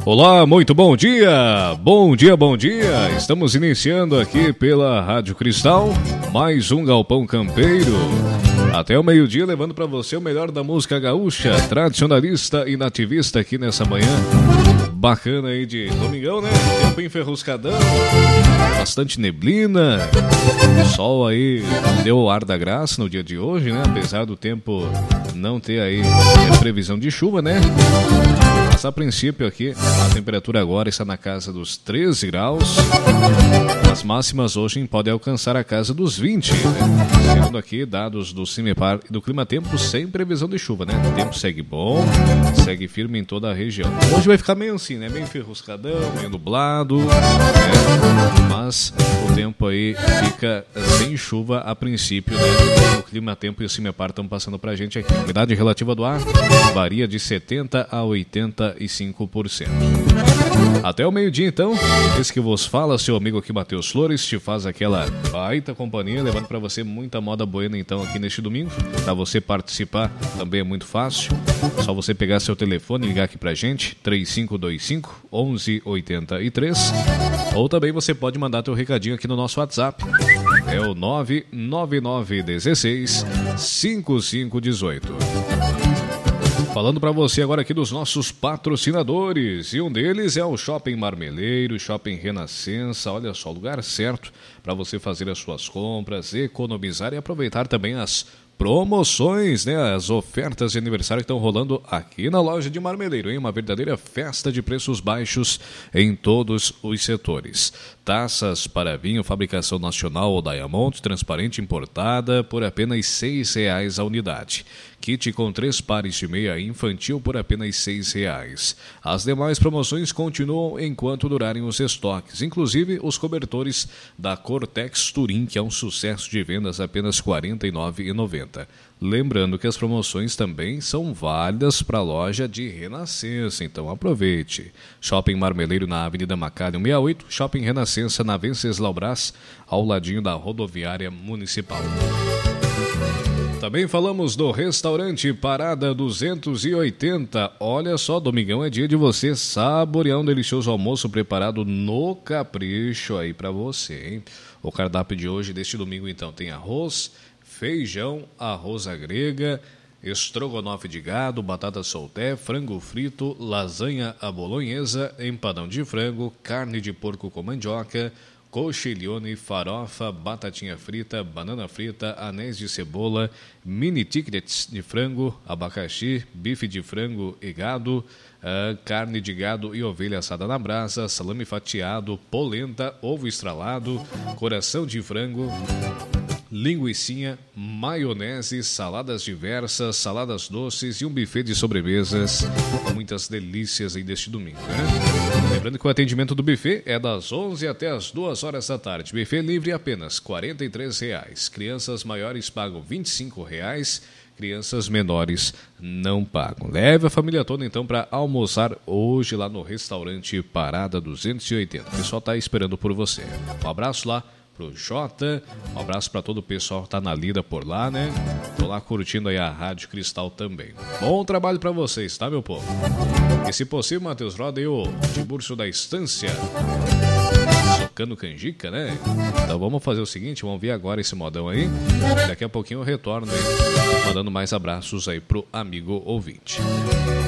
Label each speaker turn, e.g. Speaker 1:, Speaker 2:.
Speaker 1: Olá, muito bom dia! Bom dia, bom dia! Estamos iniciando aqui pela Rádio Cristal, mais um Galpão Campeiro. Até o meio-dia, levando para você o melhor da música gaúcha, tradicionalista e nativista aqui nessa manhã. Bacana aí de domingão, né? Tempo enferruscadão, bastante neblina, sol aí deu o ar da graça no dia de hoje, né? Apesar do tempo não ter aí previsão de chuva, né? Mas a princípio aqui, a temperatura agora está na casa dos 13 graus. As máximas hoje podem alcançar a casa dos 20, né? Segundo aqui dados do CIMEPAR e do Clima Tempo, sem previsão de chuva, né? O tempo segue bom, segue firme em toda a região. Hoje vai ficar meio assim, né? Meio enferruscadão, meio nublado, né? Mas o tempo aí fica sem chuva a princípio, né? O Clima Tempo e o CIMEPAR estão passando pra gente aqui. A umidade relativa do ar varia de 70% a 85%. Até o meio-dia, então, esse que vos fala, seu amigo aqui, Matheus Flores, te faz aquela baita companhia, levando para você muita moda buena, então, aqui neste domingo. Para você participar também é muito fácil, só você pegar seu telefone e ligar aqui pra gente, 3525-1183, ou também você pode mandar teu recadinho aqui no nosso WhatsApp, é o 99916-5518. Falando para você agora aqui dos nossos patrocinadores, e um deles é o Shopping Marmeleiro, Shopping Renascença. Olha só, lugar certo para você fazer as suas compras, economizar e aproveitar também as promoções, né? As ofertas de aniversário que estão rolando aqui na loja de Marmeleiro, hein? Uma verdadeira festa de preços baixos em todos os setores. Taças para vinho, fabricação nacional ou Diamond, transparente importada, por apenas R$6 a unidade. Kit com 3 pares de meia infantil por apenas R$6. As demais promoções continuam enquanto durarem os estoques, inclusive os cobertores da Cortex Turim, que é um sucesso de vendas, apenas R$ 49,90. Lembrando que as promoções também são válidas para a loja de Renascença, então aproveite. Shopping Marmeleiro na Avenida Macalhão 68, Shopping Renascença na Venceslau Brás, ao ladinho da rodoviária municipal. Também falamos do restaurante Parada 280. Olha só, domingão é dia de você saborear um delicioso almoço preparado no capricho aí para você, hein? O cardápio de hoje, deste domingo, então, tem arroz, feijão, arroz à grega, estrogonofe de gado, batata solté, frango frito, lasanha à bolonhesa, empadão de frango, carne de porco com mandioca, coxilhone, farofa, batatinha frita, banana frita, anéis de cebola, mini tickets de frango, abacaxi, bife de frango e gado, carne de gado e ovelha assada na brasa, salame fatiado, polenta, ovo estralado, coração de frango, linguicinha, maionese, saladas diversas, saladas doces e um buffet de sobremesas com muitas delícias aí deste domingo, né? Lembrando que o atendimento do buffet é das 11 até as 2 horas da tarde. Buffet livre apenas R$ 43. Crianças maiores pagam R$ 25. Crianças menores não pagam. Leve a família toda então para almoçar hoje lá no restaurante Parada 280. O pessoal está esperando por você. Um abraço lá pro Jota, um abraço para todo o pessoal que tá na lida por lá, né? Tô lá curtindo aí a Rádio Cristal também. Bom trabalho para vocês, tá, meu povo? E se possível, Matheus, roda aí o Tiburcio da Estância, socando canjica, né? Então vamos fazer o seguinte, vamos ver agora esse modão aí. Daqui a pouquinho eu retorno aí, mandando mais abraços aí pro amigo ouvinte.